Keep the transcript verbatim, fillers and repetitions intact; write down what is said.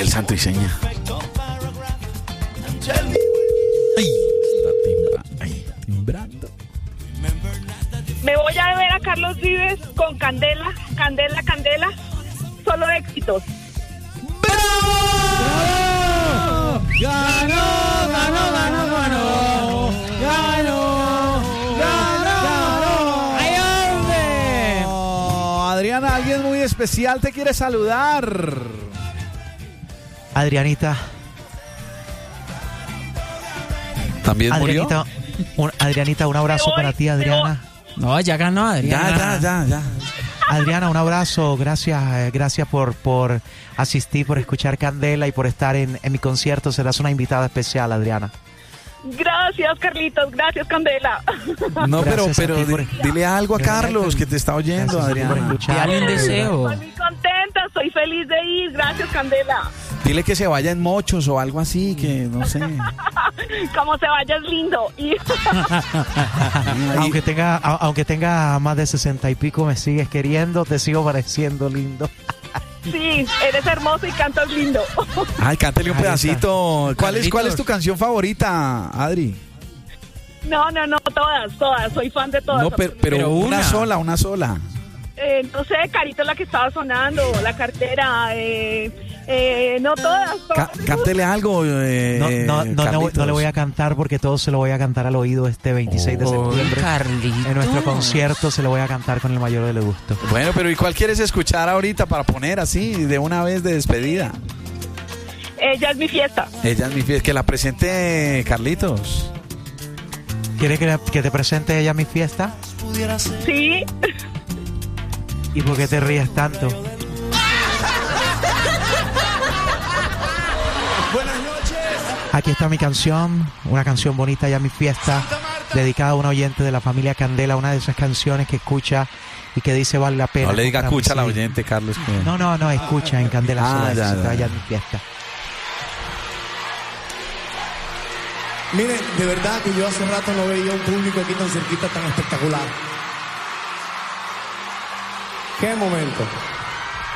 el santo y seña. Ay, está timbra, ay, timbrando. Me voy a ver a Carlos Vives con Candela, Candela, Candela. Solo éxitos. ¡Bravo! ¡Ganó, ganó, ganó, ganó! ¡Ganó, ganó! ¡Ay, hombre! Oh, Adriana, alguien muy especial te quiere saludar. Adrianita. ¿También Adrianita, murió? un, Adrianita, un abrazo voy, para ti, Adriana. No, ya ganó Adriana. Ya, ya, ya, ya. Adriana, un abrazo. Gracias, eh, gracias por, por asistir, por escuchar Candela y por estar en, en mi concierto. Serás una invitada especial, Adriana. Gracias, Carlitos. Gracias, Candela. No, pero, Gracias a pero ti por- di- dile algo a Carlos que te está oyendo, Gracias a ti por Adriana. escuchar. Dale un deseo. Estoy muy contenta, estoy feliz de ir. Gracias, Candela. Dile que se vaya en mochos o algo así, que no sé. Como se vaya es lindo. Y Aunque tenga, a- aunque tenga más de sesenta y pico, me sigues queriendo, te sigo pareciendo lindo. sí, eres hermoso y cantas lindo. Ay, cántale un Ahí pedacito. ¿Cuál es, ¿Cuál es tu Carlitos. canción favorita, Adri? No, no, no, todas, todas. Soy fan de todas. No, pero, pero Pero una una. sola, una sola. Eh, no sé, Carito es la que estaba sonando, la cartera, eh, eh, no todas. todas. Cá- cántele algo, eh, No, no, no, no, Carlitos. no le voy a cantar porque todo se lo voy a cantar al oído este veintiséis de Oh, septiembre. Carlitos. En nuestro concierto se lo voy a cantar con el mayor de los gustos. Bueno, pero ¿y cuál quieres escuchar ahorita para poner así, de una vez de despedida? Ella es mi fiesta. Ella es mi fiesta. Que la presente Carlitos. ¿Quieres que, que te presente ella a mi fiesta? Sí. ¿Y por qué te ríes tanto? Aquí está mi canción, una canción bonita ya mi fiesta, dedicada a un oyente de la familia Candela, una de esas canciones que escucha y que dice vale la pena. No le diga comprarme escucha a la C D. oyente, Carlos. Que... No, no, no, escucha en Candela Ah, sola, ya, eso se ya, te vaya ya. a mi fiesta. Miren, de verdad que yo hace rato no veía un público aquí tan cerquita, tan espectacular. ¡Qué momento!